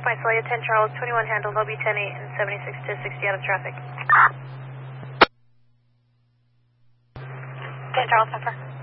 Point Celia, 10 Charles, 21 handle, lobby 10-8 and 76 to 60 out of traffic. 10 Charles, Pepper.